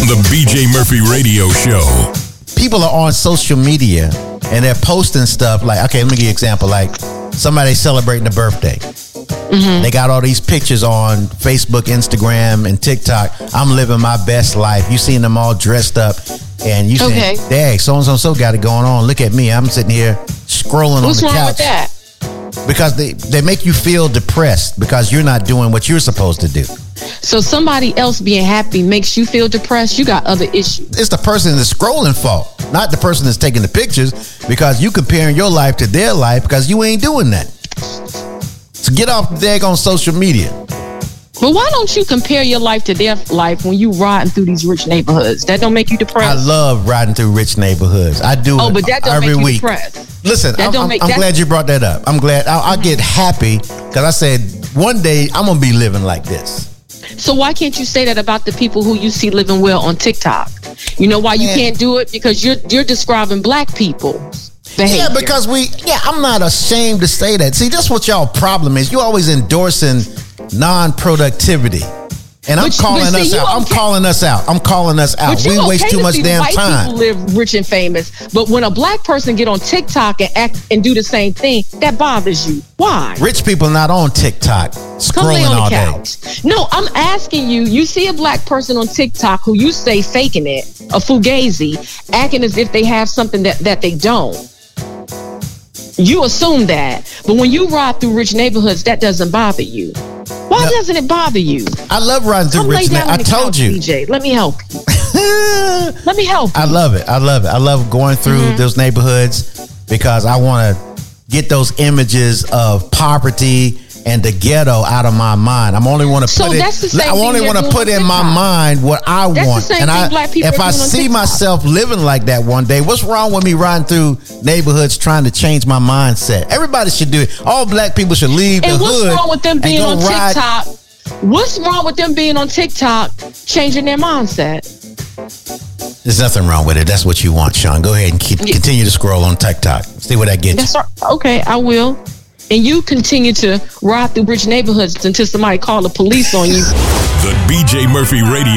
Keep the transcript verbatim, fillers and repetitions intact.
the B J Murphy Radio Show. People are on social media and they're posting stuff like, okay, let me give you an example. Like somebody celebrating a birthday. Mm-hmm. They got all these pictures on Facebook, Instagram, and TikTok. I'm living my best life. You seen them all dressed up, and you okay. saying, "Dang, so and so so got it going on. Look at me. I'm sitting here scrolling What's on the wrong couch." With that? Because they they make you feel depressed because you're not doing what you're supposed to do. So somebody else being happy makes you feel depressed. You got other issues. It's the person that's scrolling fault, not the person that's taking the pictures, because you comparing your life to their life because you ain't doing that. So get off the daggone social media. But why don't you compare your life to their life when you riding through these rich neighborhoods? That don't make you depressed? I love riding through rich neighborhoods. I do oh, it but that don't every make you week. Depressed. Listen, that I'm, don't I'm, make, I'm glad you brought that up. I'm glad. I'll, I'll get happy because I said one day I'm going to be living like this. So why can't you say that about the people who you see living well on TikTok? You know why you Man. can't do it? Because you're you're describing black people's behavior. Yeah, because we, yeah, I'm not ashamed to say that. See, that's what y'all problem is. You always endorsing non-productivity. And I'm But- calling but see, us you out. I'm okay- calling us out. I'm calling us out. But you We okay waste too to much see the damn white time. people live rich and famous, but when a black person get on TikTok and act and do the same thing, that bothers you. Why? Rich people not on TikTok Come lay scrolling on all the day. couch. No, I'm asking you. You see a black person on TikTok who you say faking it, a fugazi, acting as if they have something that, that they don't. You assume that, but when you ride through rich neighborhoods, that doesn't bother you. Why No. doesn't it bother you? I love riding through Come lay rich down neighborhoods. on I the told couch, you. D J. Let me help you. Let me help you. I love it. I love it. I love going through Mm-hmm. those neighborhoods because I want to get those images of poverty and the ghetto out of my mind. I'm only want to So put it. that's the same I thing only they're want to doing put on in my TikTok. mind what I That's the want. same and thing I, black people if are I doing on see TikTok. myself living like that one day, what's wrong with me riding through neighborhoods trying to change my mindset? Everybody should do it. All black people should leave And the what's hood wrong with them and being go on ride- TikTok? What's wrong with them being on TikTok, changing their mindset? There's nothing wrong with it. That's what you want, Sean. Go ahead and keep Yeah. continue to scroll on TikTok. See where that gets you. That's right. Okay, I will. And you continue to ride through rich neighborhoods until somebody call the police on you. The B J Murphy Radio